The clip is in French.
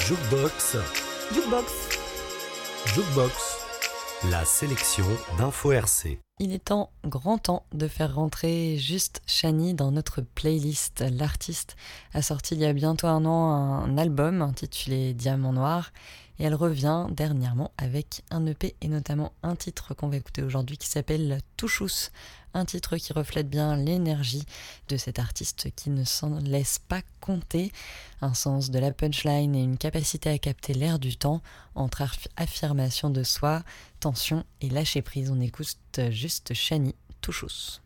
Jukebox, Jukebox. Jukebox, la sélection d'Info RC. Il est grand temps de faire rentrer Juste Chani dans notre playlist. L'artiste a sorti il y a bientôt un an un album intitulé Diamant Noir et elle revient dernièrement avec un EP et notamment un titre qu'on va écouter aujourd'hui qui s'appelle Touchous. Un titre qui reflète bien l'énergie de cet artiste qui ne s'en laisse pas compter. Un sens de la punchline et une capacité à capter l'air du temps entre affirmation de soi, tension et lâcher prise. On écoute Juste Chani, Touchous.